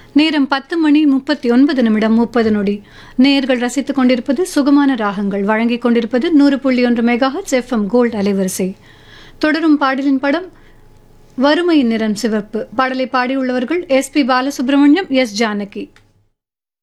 நேரம் 10:39 நேயர்கள் ரசித்துக் கொண்டிருப்பது சுகமான ராகங்கள் வழங்கிக் கொண்டிருப்பது 100.1 மெகாஹெர்ட்ஸ் எஃப்எம் கோல்ட் அலைவரிசை. தொடரும் பாடலின் படம் வறுமையின் நிறம் சிவப்பு. பாடலை பாடியுள்ளவர்கள் எஸ்.பி. பாலசுப்ரமணியம், எஸ். ஜானகி.